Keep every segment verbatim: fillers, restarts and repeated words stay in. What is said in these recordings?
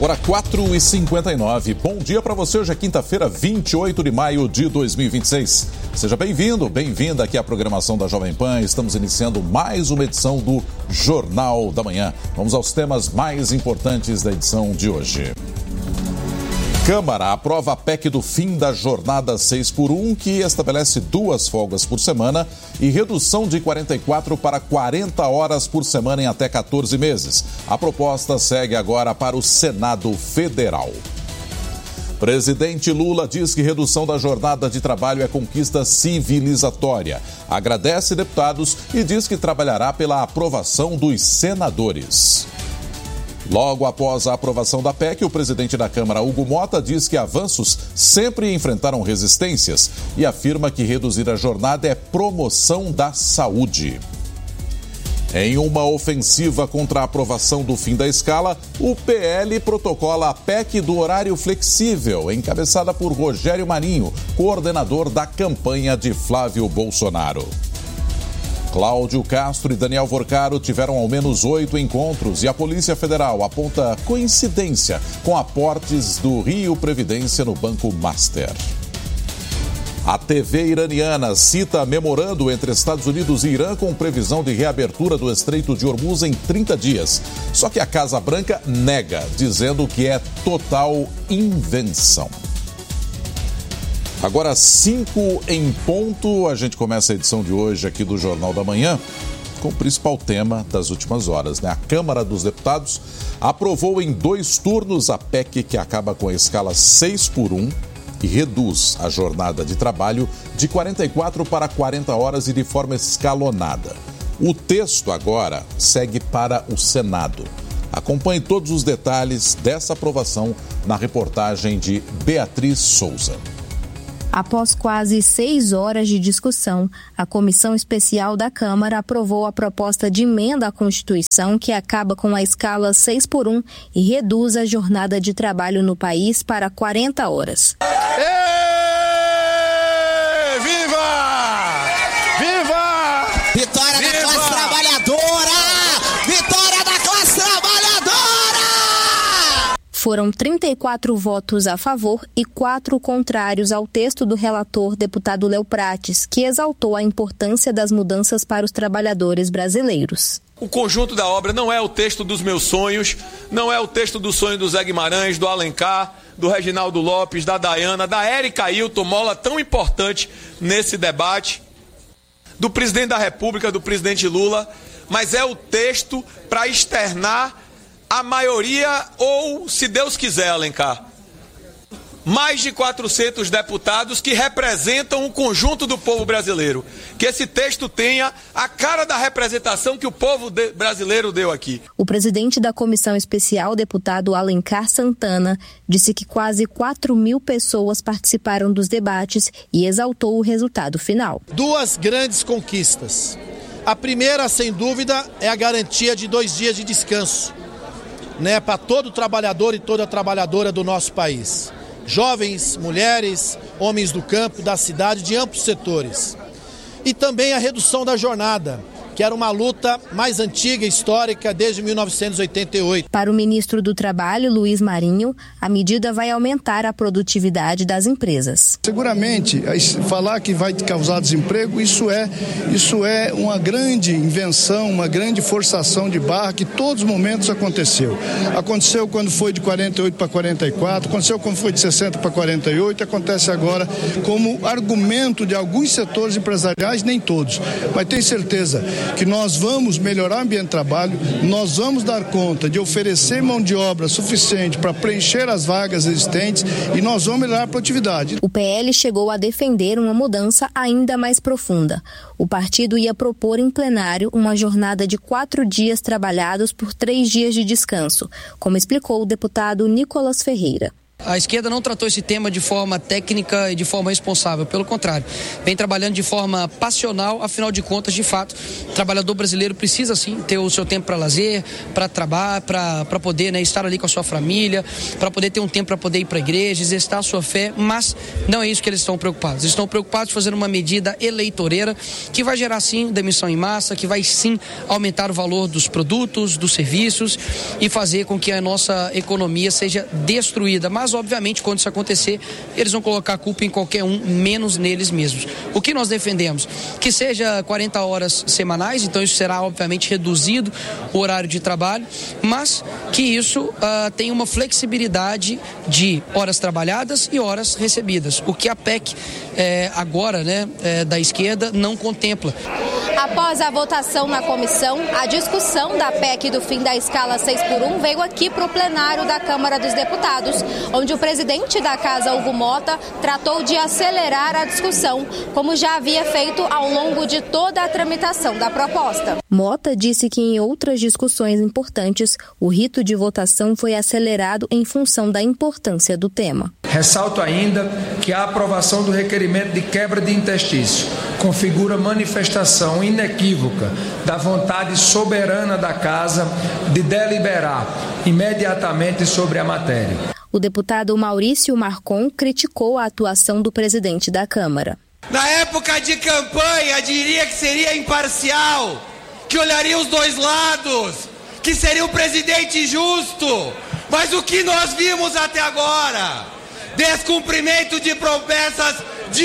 Agora quatro e cinquenta e nove. Bom dia para você. Hoje é quinta-feira, vinte e oito de maio de dois mil e vinte e seis. Seja bem-vindo, bem-vinda aqui à programação da Jovem Pan. Estamos iniciando mais uma edição do Jornal da Manhã. Vamos aos temas mais importantes da edição de hoje. Câmara aprova a P E C do fim da jornada seis por um, que estabelece duas folgas por semana e redução de quarenta e quatro para quarenta horas por semana em até quatorze meses. A proposta segue agora para o Senado Federal. Presidente Lula diz que redução da jornada de trabalho é conquista civilizatória. Agradece deputados e diz que trabalhará pela aprovação dos senadores. Logo após a aprovação da P E C, o presidente da Câmara, Hugo Mota, diz que avanços sempre enfrentaram resistências e afirma que reduzir a jornada é promoção da saúde. Em uma ofensiva contra a aprovação do fim da escala, o P L protocola a P E C do horário flexível, encabeçada por Rogério Marinho, coordenador da campanha de Flávio Bolsonaro. Cláudio Castro e Daniel Vorcaro tiveram ao menos oito encontros e a Polícia Federal aponta coincidência com aportes do Rio Previdência no Banco Master. A T V iraniana cita memorando entre Estados Unidos e Irã com previsão de reabertura do Estreito de Hormuz em trinta dias. Só que a Casa Branca nega, dizendo que é total invenção. Agora, cinco em ponto, a gente começa a edição de hoje aqui do Jornal da Manhã com o principal tema das últimas horas, né? A Câmara dos Deputados aprovou em dois turnos a P E C que acaba com a escala seis por um e reduz a jornada de trabalho de quarenta e quatro para quarenta horas e de forma escalonada. O texto agora segue para o Senado. Acompanhe todos os detalhes dessa aprovação na reportagem de Beatriz Souza. Após quase seis horas de discussão, a Comissão Especial da Câmara aprovou a proposta de emenda à Constituição que acaba com a escala seis por um e reduz a jornada de trabalho no país para quarenta horas. Ê, viva! Viva! Vitória Viva! da classe trabalhadora! Vitória da classe trabalhadora! Foram trinta e quatro votos a favor e quatro contrários ao texto do relator, deputado Léo Prates, que exaltou a importância das mudanças para os trabalhadores brasileiros. O conjunto da obra não é o texto dos meus sonhos, não é o texto do sonho do Zé Guimarães, do Alencar, do Reginaldo Lopes, da Dayana, da Érica Ailton, mola tão importante nesse debate, do presidente da República, do presidente Lula, mas é o texto para externar a maioria, ou, se Deus quiser, Alencar, mais de quatrocentos deputados que representam o conjunto do povo brasileiro. Que esse texto tenha a cara da representação que o povo de- brasileiro deu aqui. O presidente da Comissão Especial, deputado Alencar Santana, disse que quase quatro mil pessoas participaram dos debates e exaltou o resultado final. Duas grandes conquistas. A primeira, sem dúvida, é a garantia de dois dias de descanso, né, para todo trabalhador e toda trabalhadora do nosso país. Jovens, mulheres, homens do campo, da cidade, de amplos setores. E também a redução da jornada, que era uma luta mais antiga e histórica desde mil novecentos e oitenta e oito. Para o ministro do Trabalho, Luiz Marinho, a medida vai aumentar a produtividade das empresas. Seguramente, falar que vai causar desemprego, isso é, isso é uma grande invenção, uma grande forçação de barra que em todos os momentos aconteceu. Aconteceu quando foi de quarenta e oito para quarenta e quatro, aconteceu quando foi de sessenta para quarenta e oito, acontece agora como argumento de alguns setores empresariais, nem todos. Mas tenho certeza que nós vamos melhorar o ambiente de trabalho, nós vamos dar conta de oferecer mão de obra suficiente para preencher as vagas existentes e nós vamos melhorar a produtividade. O P L chegou a defender uma mudança ainda mais profunda. O partido ia propor em plenário uma jornada de quatro dias trabalhados por três dias de descanso, como explicou o deputado Nicolas Ferreira. A esquerda não tratou esse tema de forma técnica e de forma responsável, pelo contrário, vem trabalhando de forma passional, afinal de contas, de fato, o trabalhador brasileiro precisa sim ter o seu tempo para lazer, para trabalhar, para poder, né, estar ali com a sua família, para poder ter um tempo para poder ir para a igreja, exercitar a sua fé, mas não é isso que eles estão preocupados. Eles estão preocupados em fazer uma medida eleitoreira que vai gerar sim demissão em massa, que vai sim aumentar o valor dos produtos, dos serviços e fazer com que a nossa economia seja destruída. Mas obviamente, quando isso acontecer, eles vão colocar a culpa em qualquer um, menos neles mesmos. O que nós defendemos? Que seja quarenta horas semanais, então isso será obviamente reduzido o horário de trabalho, mas que isso uh, tenha uma flexibilidade de horas trabalhadas e horas recebidas, o que a P E C eh, agora, né, eh, da esquerda não contempla. Após a votação na comissão, a discussão da P E C do fim da escala seis por um veio aqui para o plenário da Câmara dos Deputados, onde o presidente da Casa, Hugo Mota, tratou de acelerar a discussão, como já havia feito ao longo de toda a tramitação da proposta. Mota disse que em outras discussões importantes, o rito de votação foi acelerado em função da importância do tema. Ressalto ainda que a aprovação do requerimento de quebra de interstício configura manifestação inequívoca da vontade soberana da Casa de deliberar imediatamente sobre a matéria. O deputado Maurício Marcon criticou a atuação do presidente da Câmara. Na época de campanha, diria que seria imparcial, que olharia os dois lados, que seria um presidente justo. Mas o que nós vimos até agora? Descumprimento de promessas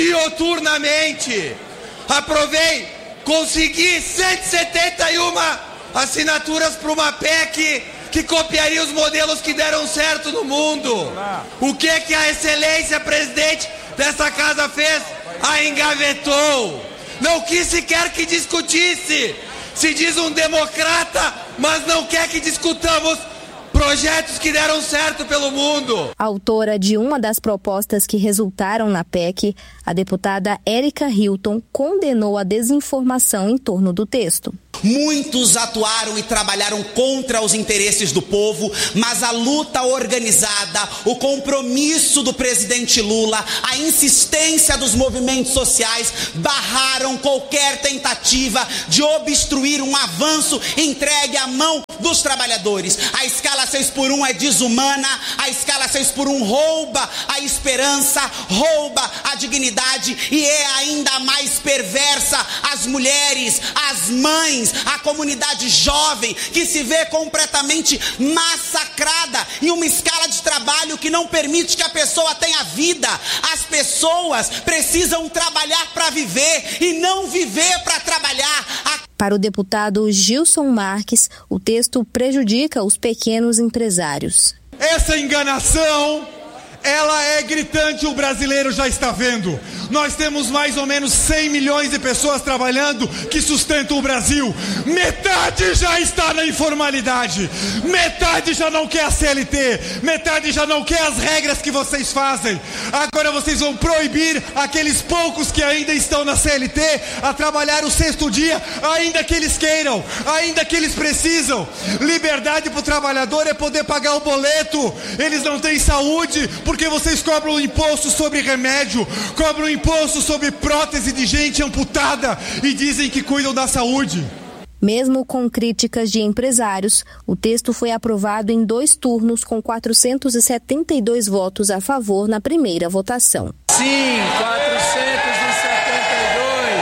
dioturnamente. Aprovei, consegui cento e setenta e uma assinaturas para uma P E C que copiaria os modelos que deram certo no mundo. O que que a excelência presidente dessa casa fez? A engavetou. Não quis sequer que discutisse. Se diz um democrata, mas não quer que discutamos projetos que deram certo pelo mundo. Autora de uma das propostas que resultaram na P E C, a deputada Érica Hilton condenou a desinformação em torno do texto. Muitos atuaram e trabalharam contra os interesses do povo, mas a luta organizada, o compromisso do presidente Lula, a insistência dos movimentos sociais barraram qualquer tentativa de obstruir um avanço entregue à mão dos trabalhadores. A escala seis por um é desumana, a escala seis por um rouba a esperança, rouba a dignidade e é ainda mais perversa as mulheres, as mães, a comunidade jovem que se vê completamente massacrada em uma escala de trabalho que não permite que a pessoa tenha vida. As pessoas precisam trabalhar para viver e não viver para trabalhar. A Para o deputado Gilson Marques, o texto prejudica os pequenos empresários. Essa enganação, ela é gritante, o brasileiro já está vendo. Nós temos mais ou menos cem milhões de pessoas trabalhando que sustentam o Brasil. Metade já está na informalidade. Metade já não quer a C L T. Metade já não quer as regras que vocês fazem. Agora vocês vão proibir aqueles poucos que ainda estão na C L T a trabalhar o sexto dia, ainda que eles queiram, ainda que eles precisam. Liberdade para o trabalhador é poder pagar o boleto. Eles não têm saúde porque vocês cobram imposto sobre remédio, cobram imposto sobre prótese de gente amputada e dizem que cuidam da saúde. Mesmo com críticas de empresários, o texto foi aprovado em dois turnos com quatrocentos e setenta e dois votos a favor na primeira votação. Sim, quatrocentos e setenta e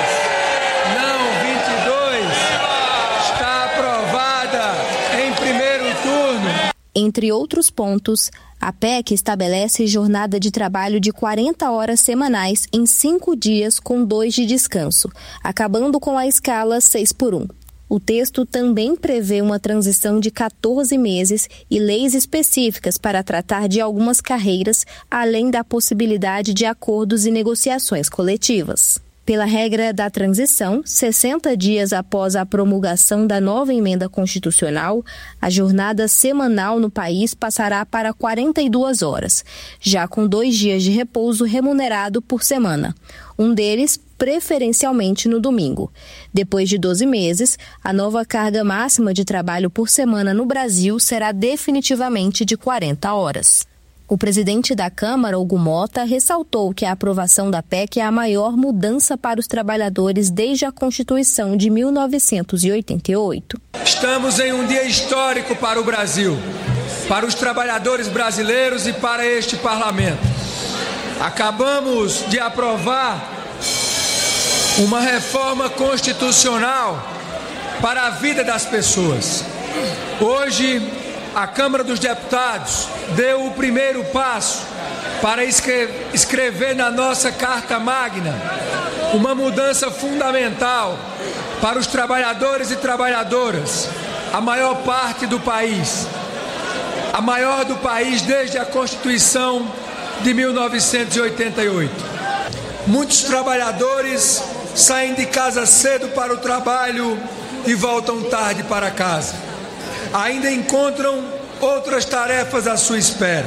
dois, não vinte e dois, está aprovada em primeiro turno. Entre outros pontos, a P E C estabelece jornada de trabalho de quarenta horas semanais em cinco dias com dois de descanso, acabando com a escala seis por um. O texto também prevê uma transição de quatorze meses e leis específicas para tratar de algumas carreiras, além da possibilidade de acordos e negociações coletivas. Pela regra da transição, sessenta dias após a promulgação da nova emenda constitucional, a jornada semanal no país passará para quarenta e duas horas, já com dois dias de repouso remunerado por semana, um deles preferencialmente no domingo. Depois de doze meses, a nova carga máxima de trabalho por semana no Brasil será definitivamente de quarenta horas. O presidente da Câmara, Hugo Mota, ressaltou que a aprovação da P E C é a maior mudança para os trabalhadores desde a Constituição de mil novecentos e oitenta e oito. Estamos em um dia histórico para o Brasil, para os trabalhadores brasileiros e para este parlamento. Acabamos de aprovar uma reforma constitucional para a vida das pessoas. Hoje, a Câmara dos Deputados deu o primeiro passo para escrever na nossa Carta Magna uma mudança fundamental para os trabalhadores e trabalhadoras, a maior parte do país, a maior do país desde a Constituição de mil novecentos e oitenta e oito. Muitos trabalhadores saem de casa cedo para o trabalho e voltam tarde para casa. Ainda encontram outras tarefas à sua espera.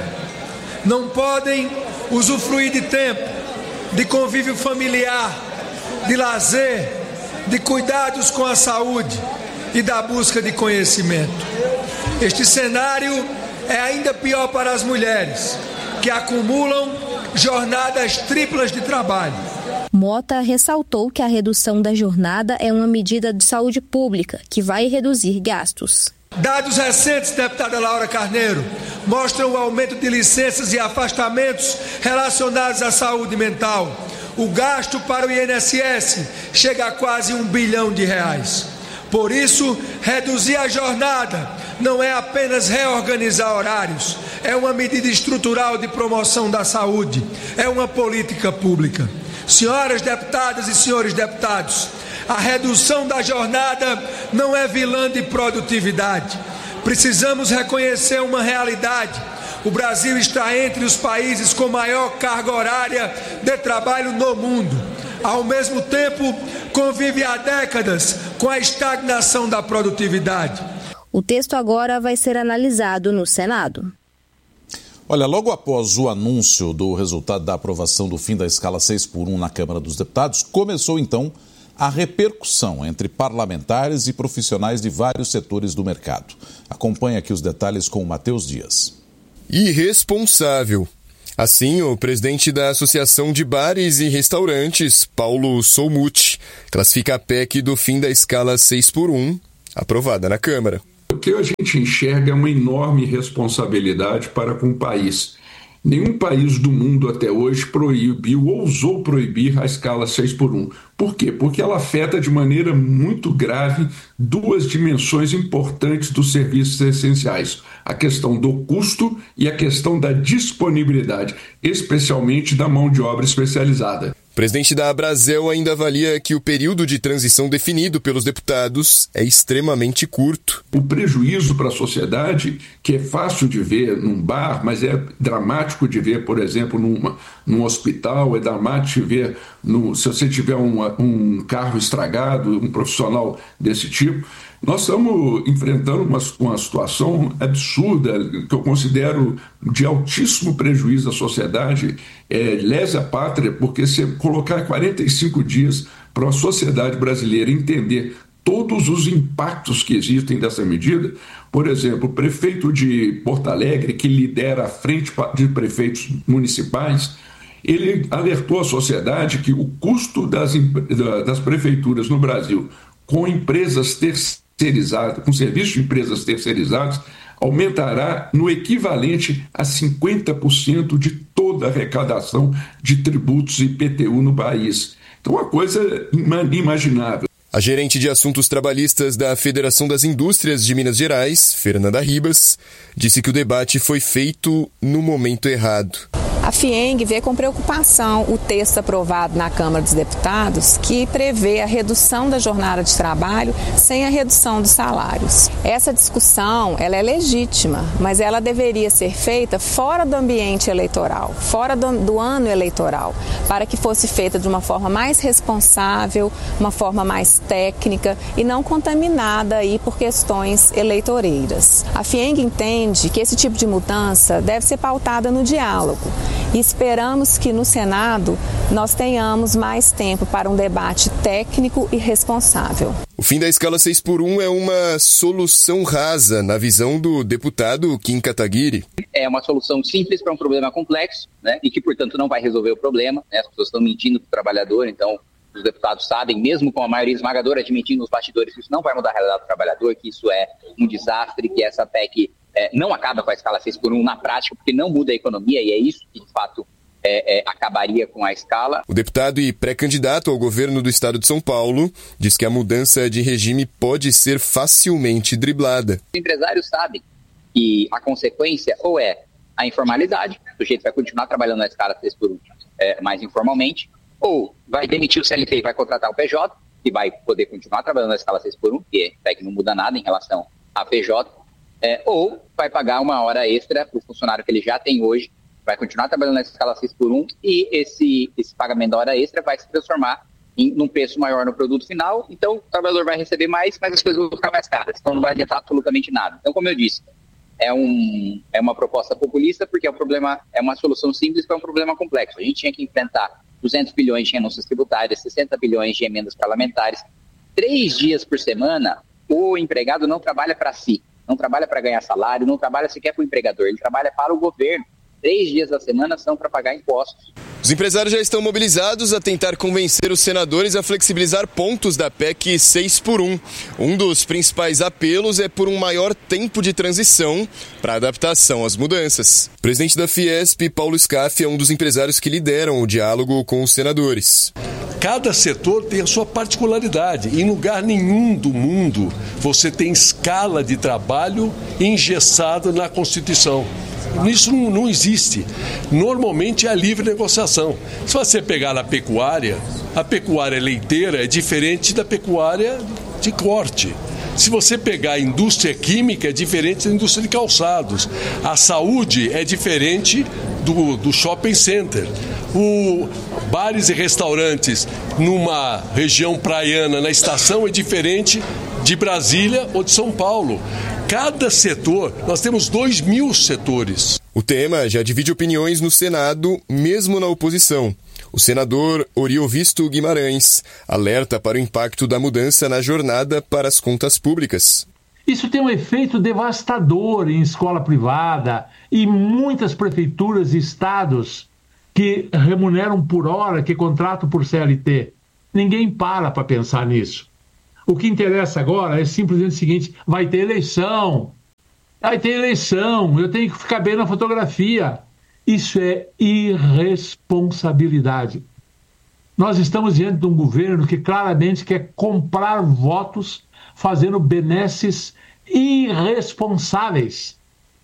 Não podem usufruir de tempo, de convívio familiar, de lazer, de cuidados com a saúde e da busca de conhecimento. Este cenário é ainda pior para as mulheres, que acumulam jornadas triplas de trabalho. Mota ressaltou que a redução da jornada é uma medida de saúde pública que vai reduzir gastos. Dados recentes, deputada Laura Carneiro, mostram o aumento de licenças e afastamentos relacionados à saúde mental. O gasto para o I N S S chega a quase um bilhão de reais. Por isso, reduzir a jornada não é apenas reorganizar horários, é uma medida estrutural de promoção da saúde, é uma política pública. Senhoras deputadas e senhores deputados, a redução da jornada não é vilã de produtividade. Precisamos reconhecer uma realidade. O Brasil está entre os países com maior carga horária de trabalho no mundo. Ao mesmo tempo, convive há décadas com a estagnação da produtividade. O texto agora vai ser analisado no Senado. Olha, logo após o anúncio do resultado da aprovação do fim da escala seis por um na Câmara dos Deputados, começou então a repercussão entre parlamentares e profissionais de vários setores do mercado. Acompanhe aqui os detalhes com o Matheus Dias. Irresponsável. Assim, o presidente da Associação de Bares e Restaurantes, Paulo Solmuth, classifica a P E C do fim da escala seis por um, aprovada na Câmara. O que a gente enxerga é uma enorme responsabilidade para com o país. Nenhum país do mundo até hoje proibiu ou ousou proibir a escala seis por um. Por quê? Porque ela afeta de maneira muito grave duas dimensões importantes dos serviços essenciais. A questão do custo e a questão da disponibilidade, especialmente da mão de obra especializada. O presidente da Abrazel ainda avalia que o período de transição definido pelos deputados é extremamente curto. O prejuízo para a sociedade, que é fácil de ver num bar, mas é dramático de ver, por exemplo, numa, num hospital, é dramático de ver no, se você tiver uma, um carro estragado, um profissional desse tipo. Nós estamos enfrentando uma, uma situação absurda, que eu considero de altíssimo prejuízo à sociedade, é, lesa pátria, porque se colocar quarenta e cinco dias para a sociedade brasileira entender todos os impactos que existem dessa medida, por exemplo, o prefeito de Porto Alegre, que lidera a frente de prefeitos municipais, ele alertou a sociedade que o custo das, das prefeituras no Brasil com empresas terceirizadas, com serviços de empresas terceirizadas, aumentará no equivalente a cinquenta por cento de toda a arrecadação de tributos e I P T U no país. Então, uma coisa inimaginável. A gerente de assuntos trabalhistas da Federação das Indústrias de Minas Gerais, Fernanda Ribas, disse que o debate foi feito no momento errado. A FIENG vê com preocupação o texto aprovado na Câmara dos Deputados que prevê a redução da jornada de trabalho sem a redução dos salários. Essa discussão ela é legítima, mas ela deveria ser feita fora do ambiente eleitoral, fora do, do ano eleitoral, para que fosse feita de uma forma mais responsável, uma forma mais técnica e não contaminada aí por questões eleitoreiras. A FIENG entende que esse tipo de mudança deve ser pautada no diálogo. E esperamos que no Senado nós tenhamos mais tempo para um debate técnico e responsável. O fim da escala seis por um é uma solução rasa, na visão do deputado Kim Kataguiri. É uma solução simples para um problema complexo, né, e que, portanto, não vai resolver o problema. Né, as pessoas estão mentindo para o trabalhador, então os deputados sabem, mesmo com a maioria esmagadora admitindo nos bastidores, que isso não vai mudar a realidade do trabalhador, que isso é um desastre, que essa P E C é, não acaba com a escala seis por um na prática, porque não muda a economia, e é isso que, de fato, É, é, acabaria com a escala. O deputado e pré-candidato ao governo do estado de São Paulo diz que a mudança de regime pode ser facilmente driblada. Os empresários sabem que a consequência ou é a informalidade, o sujeito vai continuar trabalhando na escala seis por um é, mais informalmente, ou vai demitir o C L T e vai contratar o P J, que vai poder continuar trabalhando na escala seis por um, que é que não muda nada em relação a P J, é, ou vai pagar uma hora extra para o funcionário que ele já tem hoje, vai continuar trabalhando na escala seis por um e esse, esse pagamento da hora extra vai se transformar em um preço maior no produto final, então o trabalhador vai receber mais, mas as coisas vão ficar mais caras, então não vai adiantar absolutamente nada. Então, como eu disse, é, um, é uma proposta populista porque é, um problema, é uma solução simples para um problema complexo. A gente tinha que enfrentar duzentos bilhões de renúncias tributárias, sessenta bilhões de emendas parlamentares. Três dias por semana, o empregado não trabalha para si, não trabalha para ganhar salário, não trabalha sequer para o empregador, ele trabalha para o governo. Três dias da semana são para pagar impostos. Os empresários já estão mobilizados a tentar convencer os senadores a flexibilizar pontos da P E C seis por um. Um dos principais apelos é por um maior tempo de transição para adaptação às mudanças. O presidente da Fiesp, Paulo Scaff, é um dos empresários que lideram o diálogo com os senadores. Cada setor tem a sua particularidade. Em lugar nenhum do mundo você tem escala de trabalho engessada na Constituição. Isso não, não existe. Normalmente é a livre negociação. Se você pegar na pecuária, a pecuária leiteira é diferente da pecuária de corte. Se você pegar a indústria química, é diferente da indústria de calçados. A saúde é diferente do, do shopping center. O bares e restaurantes numa região praiana, na estação, é diferente de Brasília ou de São Paulo. Cada setor, nós temos dois mil setores. O tema já divide opiniões no Senado, mesmo na oposição. O senador Oriovisto Guimarães alerta para o impacto da mudança na jornada para as contas públicas. Isso tem um efeito devastador em escola privada e muitas prefeituras e estados que remuneram por hora, que contratam por C L T. Ninguém para para pensar nisso. O que interessa agora é simplesmente o seguinte: vai ter eleição, vai ter eleição, eu tenho que ficar bem na fotografia. Isso é irresponsabilidade. Nós estamos diante de um governo que claramente quer comprar votos, fazendo benesses irresponsáveis.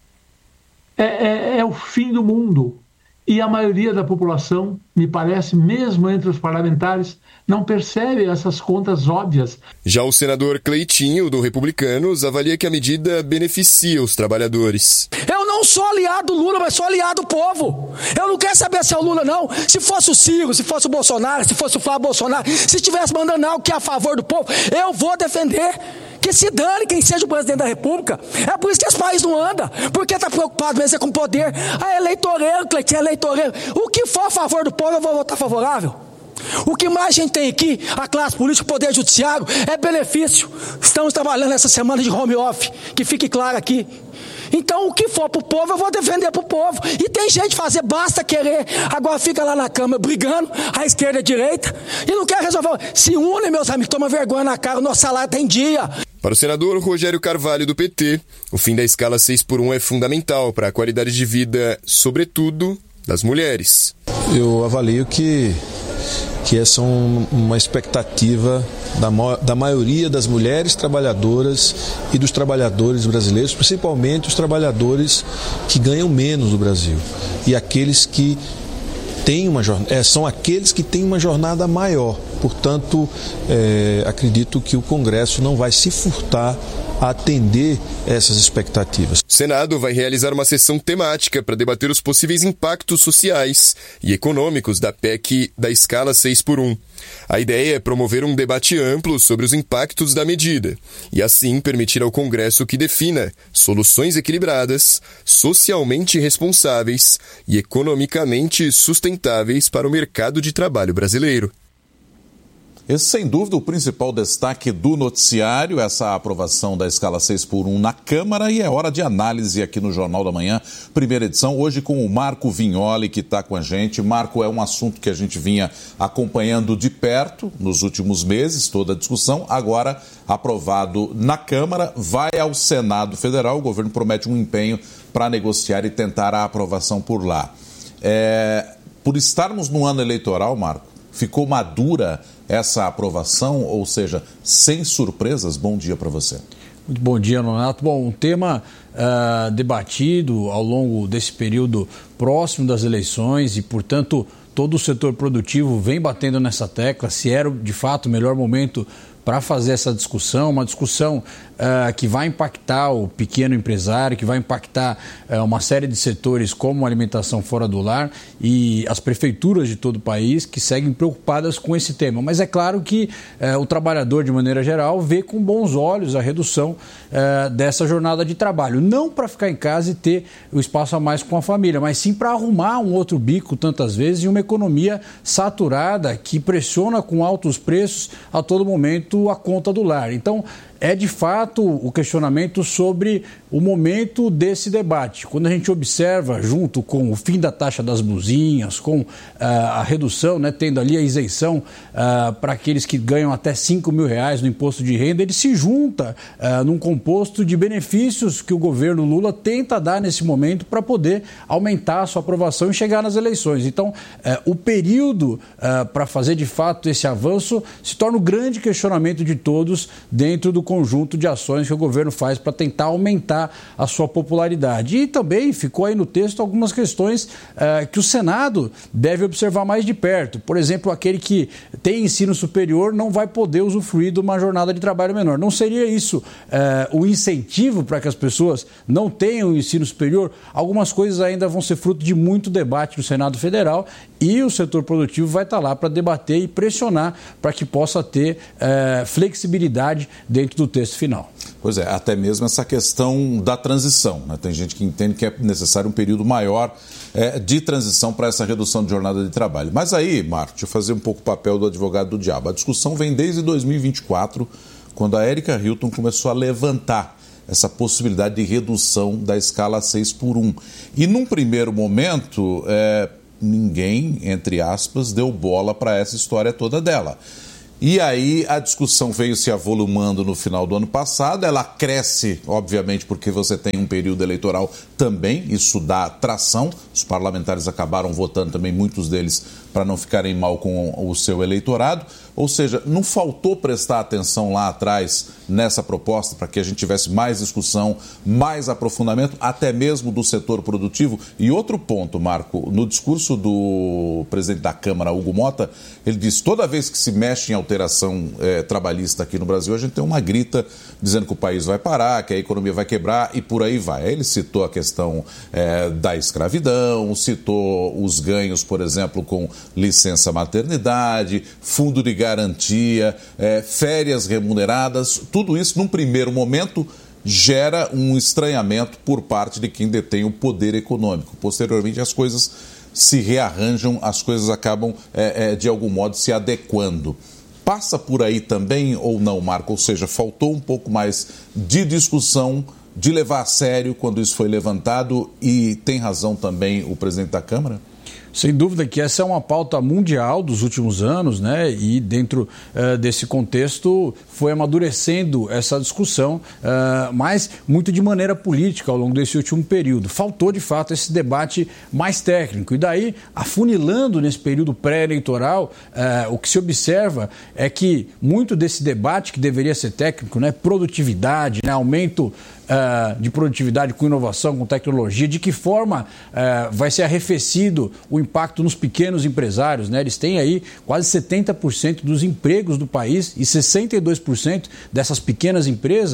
É, é, é o fim do mundo. E a maioria da população, me parece, mesmo entre os parlamentares, não percebe essas contas óbvias. Já o senador Cleitinho, do Republicanos, avalia que a medida beneficia os trabalhadores. Eu não sou aliado do Lula, mas sou aliado do povo. Eu não quero saber se é o Lula, não. Se fosse o Ciro, se fosse o Bolsonaro, se fosse o Flávio Bolsonaro, se estivesse mandando algo que é a favor do povo, eu vou defender. Que se dane quem seja o presidente da República. É por isso que esse país não anda. Porque está preocupado mesmo com o poder. Ah, eleitoreiro, Cleitinho, eleitoreiro. O que for a favor do povo, eu vou votar favorável. O que mais a gente tem aqui, a classe política, o poder judiciário, é benefício. Estamos trabalhando essa semana de home office, que fique claro aqui. Então, o que for pro povo, eu vou defender pro povo. E tem gente fazer, basta querer. Agora fica lá na Câmara brigando, a esquerda e a direita, e não quer resolver. Se unem, meus amigos, toma vergonha na cara, o nosso salário tem dia. Para o senador Rogério Carvalho, do P T, o fim da escala seis por um é fundamental para a qualidade de vida, sobretudo, das mulheres. Eu avalio que, que essa é um, uma expectativa da, da maioria das mulheres trabalhadoras e dos trabalhadores brasileiros, principalmente os trabalhadores que ganham menos no Brasil e aqueles que têm uma jornada, é, são aqueles que têm uma jornada maior. Portanto, é, acredito que o Congresso não vai se furtar atender essas expectativas. O Senado vai realizar uma sessão temática para debater os possíveis impactos sociais e econômicos da P E C da escala seis por um. A ideia é promover um debate amplo sobre os impactos da medida e, assim, permitir ao Congresso que defina soluções equilibradas, socialmente responsáveis e economicamente sustentáveis para o mercado de trabalho brasileiro. Esse, sem dúvida, o principal destaque do noticiário, essa aprovação da escala seis por um na Câmara, e é hora de análise aqui no Jornal da Manhã, primeira edição, hoje com o Marco Vignoli, que está com a gente. Marco, é um assunto que a gente vinha acompanhando de perto nos últimos meses, toda a discussão, agora aprovado na Câmara, vai ao Senado Federal, o governo promete um empenho para negociar e tentar a aprovação por lá. É, por estarmos no ano eleitoral, Marco, ficou madura essa aprovação, ou seja, sem surpresas? Bom dia para você. Muito bom dia, Nonato. Bom, um tema uh, debatido ao longo desse período próximo das eleições e, portanto, todo o setor produtivo vem batendo nessa tecla, se era de fato o melhor momento para fazer essa discussão, uma discussão uh, que vai impactar o pequeno empresário, que vai impactar uh, uma série de setores como a alimentação fora do lar e as prefeituras de todo o país que seguem preocupadas com esse tema. Mas é claro que uh, o trabalhador, de maneira geral, vê com bons olhos a redução uh, dessa jornada de trabalho. Não para ficar em casa e ter o espaço a mais com a família, mas sim para arrumar um outro bico tantas vezes em uma economia saturada que pressiona com altos preços a todo momento a conta do lar. Então, é de fato o questionamento sobre o momento desse debate. Quando a gente observa, junto com o fim da taxa das blusinhas, com uh, a redução, né, tendo ali a isenção uh, para aqueles que ganham até cinco mil reais no imposto de renda, ele se junta uh, num composto de benefícios que o governo Lula tenta dar nesse momento para poder aumentar a sua aprovação e chegar nas eleições. Então, uh, o período uh, para fazer de fato esse avanço se torna o grande questionamento de todos dentro do conjunto de ações que o governo faz para tentar aumentar a sua popularidade. E também ficou aí no texto algumas questões uh, que o Senado deve observar mais de perto. Por exemplo, aquele que tem ensino superior não vai poder usufruir de uma jornada de trabalho menor. Não seria isso uh, o incentivo para que as pessoas não tenham ensino superior? Algumas coisas ainda vão ser fruto de muito debate no Senado Federal e o setor produtivo vai estar lá para debater e pressionar para que possa ter uh, flexibilidade dentro do texto final. Pois é, até mesmo essa questão da transição, né? Tem gente que entende que é necessário um período maior é, de transição para essa redução de jornada de trabalho. Mas aí, Marco, deixa eu fazer um pouco o papel do advogado do diabo. A discussão vem desde dois mil e vinte e quatro, quando a Erika Hilton começou a levantar essa possibilidade de redução da escala seis por um. E num primeiro momento, é, ninguém, entre aspas, deu bola para essa história toda dela. E aí a discussão veio se avolumando no final do ano passado, ela cresce, obviamente, porque você tem um período eleitoral também, isso dá tração, os parlamentares acabaram votando também, muitos deles, para não ficarem mal com o seu eleitorado, ou seja, não faltou prestar atenção lá atrás nessa proposta para que a gente tivesse mais discussão, mais aprofundamento, até mesmo do setor produtivo. E outro ponto, Marco, no discurso do presidente da Câmara, Hugo Mota, ele disse, toda vez que se mexe em alteração é, trabalhista aqui no Brasil, a gente tem uma grita dizendo que o país vai parar, que a economia vai quebrar e por aí vai. Aí ele citou a questão é, da escravidão, citou os ganhos, por exemplo, com licença maternidade, fundo de garantia, é, férias remuneradas, tudo isso num primeiro momento gera um estranhamento por parte de quem detém o poder econômico. Posteriormente as coisas se rearranjam, as coisas acabam é, é, de algum modo se adequando. Passa por aí também ou não, Marco? Ou seja, faltou um pouco mais de discussão, de levar a sério quando isso foi levantado e tem razão também o presidente da Câmara? Sem dúvida que essa é uma pauta mundial dos últimos anos, né? E dentro uh, desse contexto foi amadurecendo essa discussão, uh, mas muito de maneira política ao longo desse último período. Faltou, de fato, esse debate mais técnico. E daí, afunilando nesse período pré-eleitoral, uh, o que se observa é que muito desse debate que deveria ser técnico, né? Produtividade, né? Aumento Uh, de produtividade com inovação, com tecnologia, de que forma uh, vai ser arrefecido o impacto nos pequenos empresários, né? Eles têm aí quase setenta por cento dos empregos do país e sessenta e dois por cento dessas pequenas empresas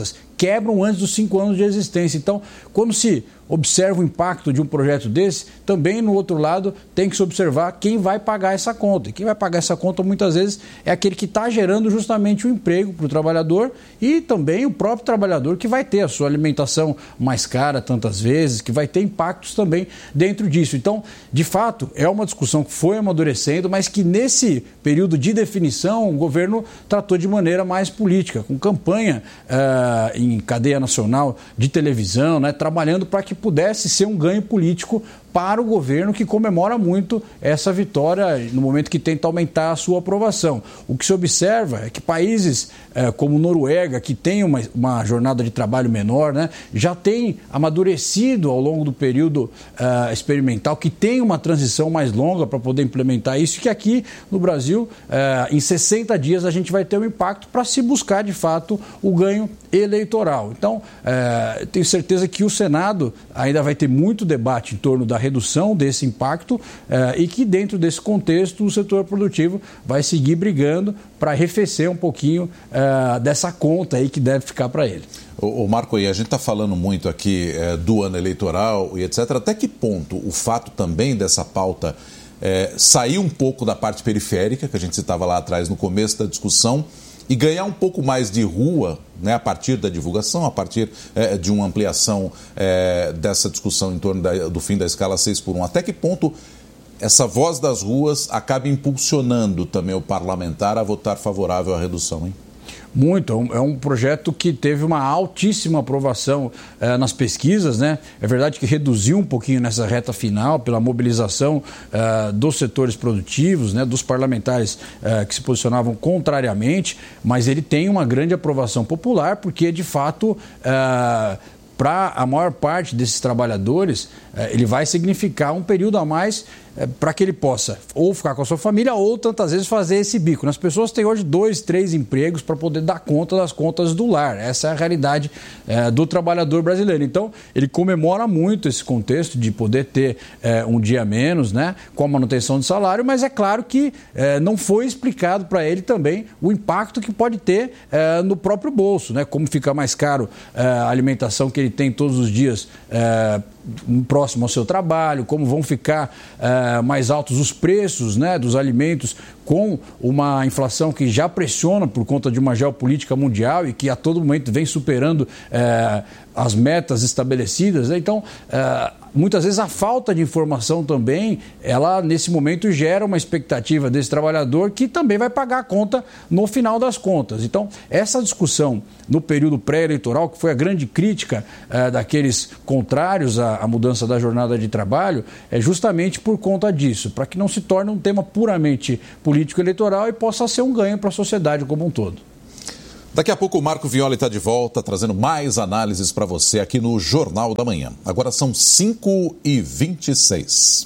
quebram antes dos cinco anos de existência. Então, quando se observa o impacto de um projeto desse, também no outro lado tem que se observar quem vai pagar essa conta. E quem vai pagar essa conta muitas vezes é aquele que está gerando justamente o emprego para o trabalhador e também o próprio trabalhador que vai ter a sua alimentação mais cara tantas vezes, que vai ter impactos também dentro disso. Então, de fato, é uma discussão que foi amadurecendo, mas que nesse período de definição o governo tratou de maneira mais política, com campanha uh, em cadeia nacional de televisão, né, trabalhando para que pudesse ser um ganho político para o governo, que comemora muito essa vitória no momento que tenta aumentar a sua aprovação. O que se observa é que países eh, como Noruega, que tem uma, uma jornada de trabalho menor, né, já tem amadurecido ao longo do período eh, experimental, que tem uma transição mais longa para poder implementar isso, e que aqui no Brasil, eh, em sessenta dias, a gente vai ter um impacto para se buscar, de fato, o ganho eleitoral. Então, eh, tenho certeza que o Senado ainda vai ter muito debate em torno da redução desse impacto eh, e que dentro desse contexto o setor produtivo vai seguir brigando para arrefecer um pouquinho eh, dessa conta aí que deve ficar para ele. O, o Marco, aí a gente está falando muito aqui eh, do ano eleitoral e etcétera. Até que ponto o fato também dessa pauta eh, sair um pouco da parte periférica, que a gente citava lá atrás no começo da discussão, e ganhar um pouco mais de rua, né, a partir da divulgação, a partir é, de uma ampliação é, dessa discussão em torno da, do fim da escala seis por um. Até que ponto essa voz das ruas acaba impulsionando também o parlamentar a votar favorável à redução, hein? Muito, é um projeto que teve uma altíssima aprovação eh, nas pesquisas, né? É verdade que reduziu um pouquinho nessa reta final pela mobilização eh, dos setores produtivos, né? Dos parlamentares eh, que se posicionavam contrariamente, mas ele tem uma grande aprovação popular porque, de fato, eh, para a maior parte desses trabalhadores, eh, ele vai significar um período a mais É, para que ele possa ou ficar com a sua família ou tantas vezes fazer esse bico. As pessoas têm hoje dois, três empregos para poder dar conta das contas do lar. Essa é a realidade é, do trabalhador brasileiro. Então, ele comemora muito esse contexto de poder ter é, um dia menos, né, com a manutenção do salário, mas é claro que é, não foi explicado para ele também o impacto que pode ter é, no próprio bolso, né, como fica mais caro é, a alimentação que ele tem todos os dias é, próximo ao seu trabalho, como vão ficar é, mais altos os preços, né, dos alimentos com uma inflação que já pressiona por conta de uma geopolítica mundial e que a todo momento vem superando é, as metas estabelecidas, né? Então, é, muitas vezes a falta de informação também, ela nesse momento gera uma expectativa desse trabalhador que também vai pagar a conta no final das contas. Então, essa discussão no período pré-eleitoral, que foi a grande crítica é, daqueles contrários à, à mudança da jornada de trabalho, é justamente por conta disso, para que não se torne um tema puramente político-eleitoral e possa ser um ganho para a sociedade como um todo. Daqui a pouco o Marco Violi está de volta, trazendo mais análises para você aqui no Jornal da Manhã. Agora são cinco e vinte e seis.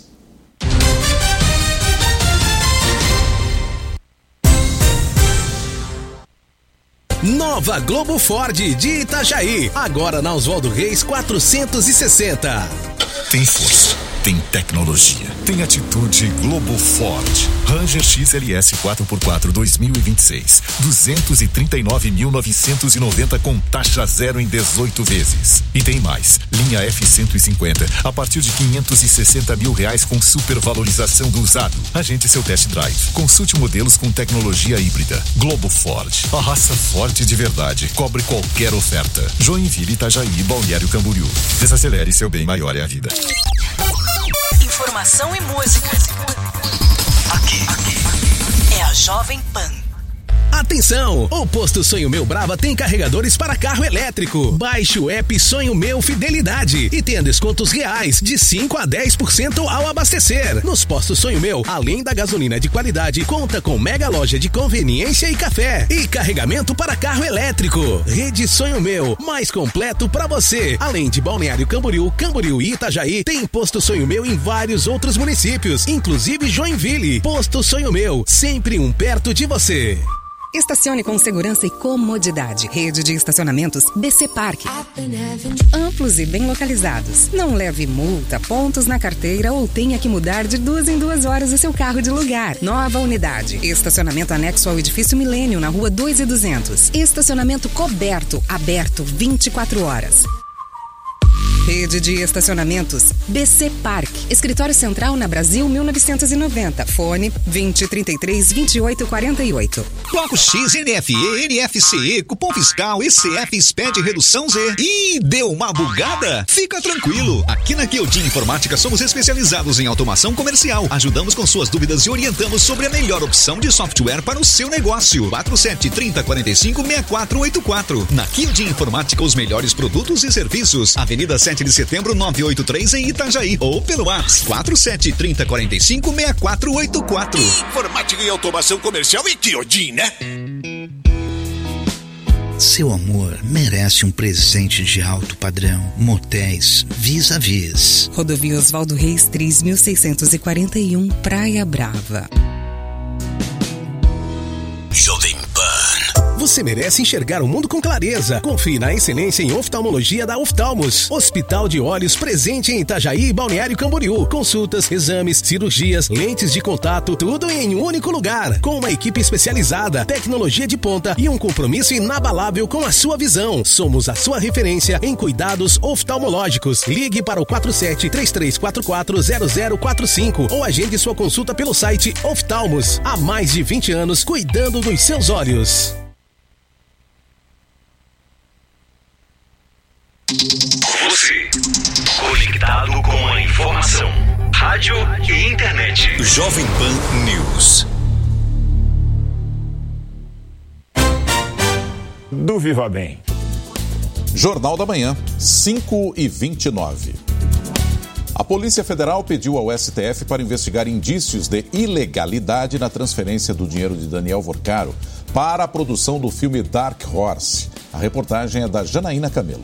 Nova Globo Ford de Itajaí, agora na Oswaldo Reis quatrocentos e sessenta. Tem força, tem tecnologia, tem atitude. Globo Ford. Ranger X L S quatro por quatro dois mil e vinte e seis. duzentos e trinta e nove mil novecentos e noventa com taxa zero em dezoito vezes. E tem mais. Linha F cento e cinquenta a partir de quinhentos e sessenta mil reais com supervalorização do usado. Agende seu test drive. Consulte modelos com tecnologia híbrida. Globo Ford. A raça forte de verdade. Cobre qualquer oferta. Joinville, Itajaí, Balneário Camboriú. Desacelere, seu bem maior é a vida. Informação e música. Aqui, aqui. É a Jovem Pan. Atenção! O Posto Sonho Meu Brava tem carregadores para carro elétrico. Baixe o app Sonho Meu Fidelidade e tenha descontos reais de cinco a dez por cento ao abastecer. Nos postos Sonho Meu, além da gasolina de qualidade, conta com mega loja de conveniência e café. E carregamento para carro elétrico. Rede Sonho Meu, mais completo para você. Além de Balneário Camboriú, Camboriú e Itajaí, tem Posto Sonho Meu em vários outros municípios, inclusive Joinville. Posto Sonho Meu, sempre um perto de você. Estacione com segurança e comodidade. Rede de estacionamentos B C Park. Amplos e bem localizados. Não leve multa, pontos na carteira ou tenha que mudar de duas em duas horas o seu carro de lugar. Nova unidade. Estacionamento anexo ao edifício Milênio, na rua dois e duzentos. Estacionamento coberto, aberto vinte e quatro horas. Rede de estacionamentos B C Park. Escritório Central na Brasil mil novecentos e noventa. Fone vinte, trinta e três, vinte e oito, quarenta e oito. Bloco X, N F E, N F C E, cupom fiscal, E C F, S P E D, redução Z. Ih, deu uma bugada? Fica tranquilo. Aqui na Kyodin Informática somos especializados em automação comercial. Ajudamos com suas dúvidas e orientamos sobre a melhor opção de software para o seu negócio. quatro sete, trinta, quarenta e cinco, sessenta e quatro oitenta e quatro. Na Kyodin Informática, os melhores produtos e serviços. Avenida sete de setembro, novecentos e oitenta e três em Itajaí. Ou pelo WhatsApp quatro sete, trinta, quarenta e cinco, sessenta e quatro oitenta e quatro. Informática e automação comercial e Kyodin, né? Seu amor merece um presente de alto padrão. Motéis Vis-a-Vis. Rodovia Oswaldo Reis, três mil seiscentos e quarenta e um, Praia Brava. Jovem Pan. Você merece enxergar o mundo com clareza. Confie na excelência em oftalmologia da Oftalmos. Hospital de Olhos presente em Itajaí e Balneário Camboriú. Consultas, exames, cirurgias, lentes de contato, tudo em um único lugar. Com uma equipe especializada, tecnologia de ponta e um compromisso inabalável com a sua visão. Somos a sua referência em cuidados oftalmológicos. Ligue para o quatro sete, três três quatro quatro, zero zero quatro cinco ou agende sua consulta pelo site Oftalmos. Há mais de vinte anos cuidando dos seus olhos. Você, conectado com a informação, rádio e internet. Jovem Pan News. Do Viva Bem. Jornal da Manhã, cinco e vinte e nove. A Polícia Federal pediu ao S T F para investigar indícios de ilegalidade na transferência do dinheiro de Daniel Vorcaro para a produção do filme Dark Horse. A reportagem é da Janaína Camelo.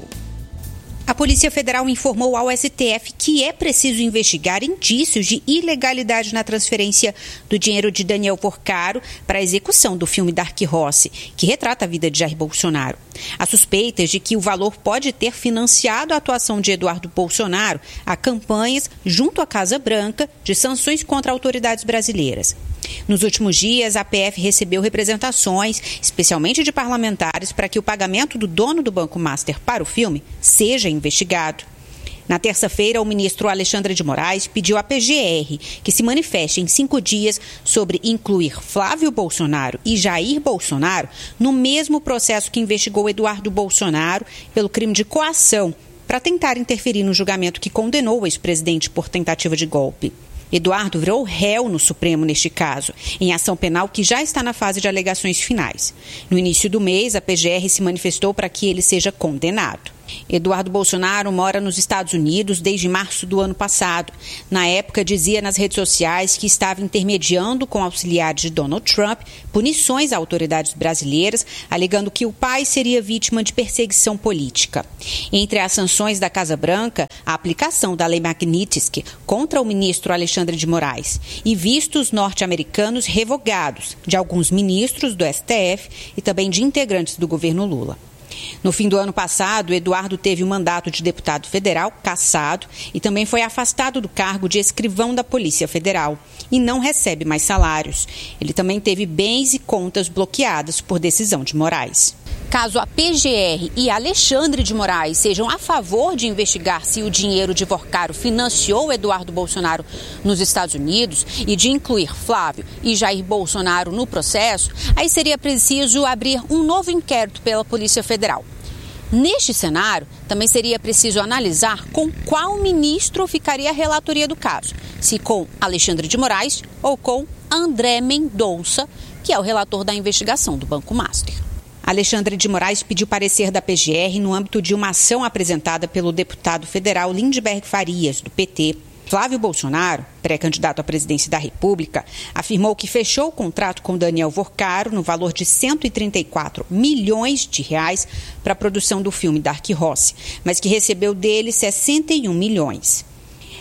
A Polícia Federal informou ao S T F que é preciso investigar indícios de ilegalidade na transferência do dinheiro de Daniel Vorcaro para a execução do filme Dark Horse, que retrata a vida de Jair Bolsonaro. Há suspeitas de que o valor pode ter financiado a atuação de Eduardo Bolsonaro a campanhas junto à Casa Branca de sanções contra autoridades brasileiras. Nos últimos dias, a P F recebeu representações, especialmente de parlamentares, para que o pagamento do dono do Banco Master para o filme seja investigado. Na terça-feira, o ministro Alexandre de Moraes pediu à P G R que se manifeste em cinco dias sobre incluir Flávio Bolsonaro e Jair Bolsonaro no mesmo processo que investigou Eduardo Bolsonaro pelo crime de coação, para tentar interferir no julgamento que condenou o ex-presidente por tentativa de golpe. Eduardo virou réu no Supremo neste caso, em ação penal que já está na fase de alegações finais. No início do mês, a P G R se manifestou para que ele seja condenado. Eduardo Bolsonaro mora nos Estados Unidos desde março do ano passado. Na época, dizia nas redes sociais que estava intermediando com auxiliares de Donald Trump punições a autoridades brasileiras, alegando que o pai seria vítima de perseguição política. Entre as sanções da Casa Branca, a aplicação da Lei Magnitsky contra o ministro Alexandre de Moraes e vistos norte-americanos revogados de alguns ministros do S T F e também de integrantes do governo Lula. No fim do ano passado, Eduardo teve o mandato de deputado federal cassado e também foi afastado do cargo de escrivão da Polícia Federal e não recebe mais salários. Ele também teve bens e contas bloqueadas por decisão de Moraes. Caso a P G R e Alexandre de Moraes sejam a favor de investigar se o dinheiro de Vorcaro financiou Eduardo Bolsonaro nos Estados Unidos e de incluir Flávio e Jair Bolsonaro no processo, aí seria preciso abrir um novo inquérito pela Polícia Federal. Neste cenário, também seria preciso analisar com qual ministro ficaria a relatoria do caso, se com Alexandre de Moraes ou com André Mendonça, que é o relator da investigação do Banco Master. Alexandre de Moraes pediu parecer da P G R no âmbito de uma ação apresentada pelo deputado federal Lindbergh Farias, do P T. Flávio Bolsonaro, pré-candidato à presidência da República, afirmou que fechou o contrato com Daniel Vorcaro no valor de cento e trinta e quatro milhões de reais para a produção do filme Dark Horse, mas que recebeu dele sessenta e um milhões.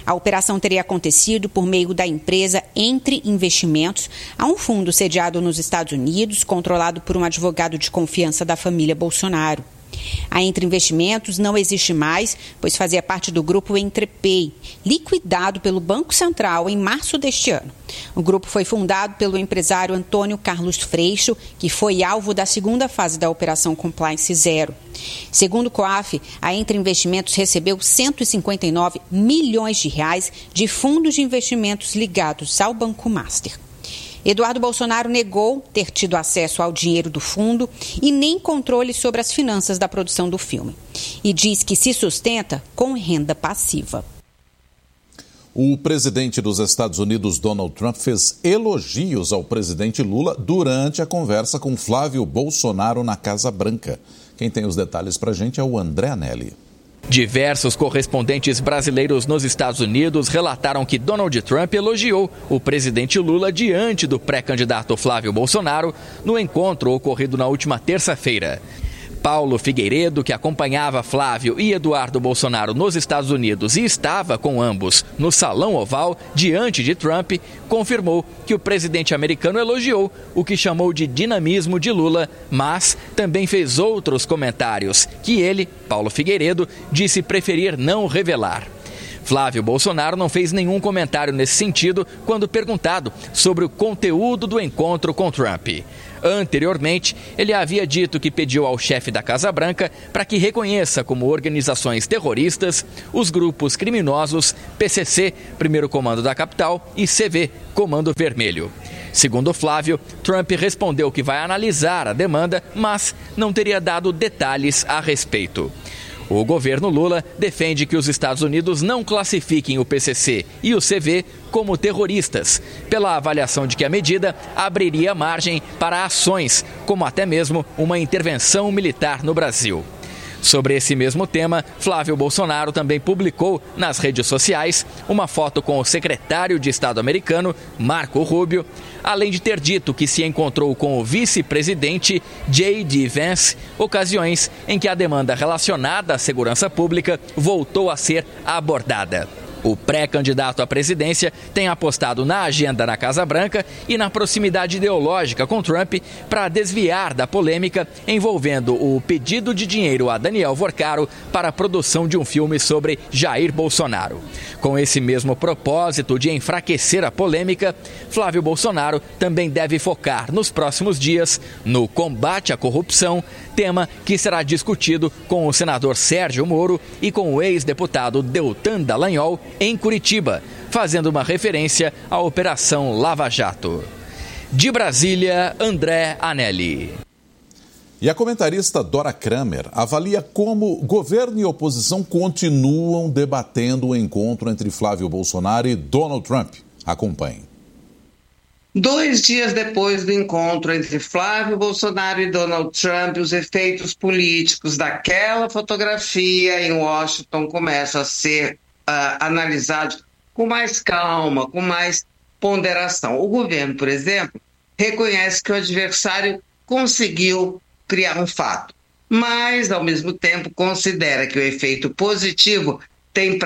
A operação teria acontecido por meio da empresa Entre Investimentos, a um fundo sediado nos Estados Unidos, controlado por um advogado de confiança da família Bolsonaro. A Entre Investimentos não existe mais, pois fazia parte do grupo Entrepay, liquidado pelo Banco Central em março deste ano. O grupo foi fundado pelo empresário Antônio Carlos Freixo, que foi alvo da segunda fase da Operação Compliance Zero. Segundo o COAF, a Entre Investimentos recebeu cento e cinquenta e nove milhões de reais de fundos de investimentos ligados ao Banco Master. Eduardo Bolsonaro negou ter tido acesso ao dinheiro do fundo e nem controle sobre as finanças da produção do filme. E diz que se sustenta com renda passiva. O presidente dos Estados Unidos, Donald Trump, fez elogios ao presidente Lula durante a conversa com Flávio Bolsonaro na Casa Branca. Quem tem os detalhes para a gente é o André Anelli. Diversos correspondentes brasileiros nos Estados Unidos relataram que Donald Trump elogiou o presidente Lula diante do pré-candidato Flávio Bolsonaro no encontro ocorrido na última terça-feira. Paulo Figueiredo, que acompanhava Flávio e Eduardo Bolsonaro nos Estados Unidos e estava com ambos no Salão Oval diante de Trump, confirmou que o presidente americano elogiou o que chamou de dinamismo de Lula, mas também fez outros comentários que ele, Paulo Figueiredo, disse preferir não revelar. Flávio Bolsonaro não fez nenhum comentário nesse sentido quando perguntado sobre o conteúdo do encontro com Trump. Anteriormente, ele havia dito que pediu ao chefe da Casa Branca para que reconheça como organizações terroristas os grupos criminosos P C C, Primeiro Comando da Capital, e C V, Comando Vermelho. Segundo Flávio, Trump respondeu que vai analisar a demanda, mas não teria dado detalhes a respeito. O governo Lula defende que os Estados Unidos não classifiquem o P C C e o C V como terroristas, pela avaliação de que a medida abriria margem para ações, como até mesmo uma intervenção militar no Brasil. Sobre esse mesmo tema, Flávio Bolsonaro também publicou nas redes sociais uma foto com o secretário de Estado americano, Marco Rubio, além de ter dito que se encontrou com o vice-presidente J D Vance, ocasiões em que a demanda relacionada à segurança pública voltou a ser abordada. O pré-candidato à presidência tem apostado na agenda na Casa Branca e na proximidade ideológica com Trump para desviar da polêmica envolvendo o pedido de dinheiro a Daniel Vorcaro para a produção de um filme sobre Jair Bolsonaro. Com esse mesmo propósito de enfraquecer a polêmica, Flávio Bolsonaro também deve focar nos próximos dias no combate à corrupção, tema que será discutido com o senador Sérgio Moro e com o ex-deputado Deltan Dallagnol em Curitiba, fazendo uma referência à Operação Lava Jato. De Brasília, André Anelli. E a comentarista Dora Kramer avalia como governo e oposição continuam debatendo o encontro entre Flávio Bolsonaro e Donald Trump. Acompanhe. Dois dias depois do encontro entre Flávio Bolsonaro e Donald Trump, os efeitos políticos daquela fotografia em Washington começam a ser uh, analisados com mais calma, com mais ponderação. O governo, por exemplo, reconhece que o adversário conseguiu criar um fato, mas, ao mesmo tempo, considera que o efeito positivo tem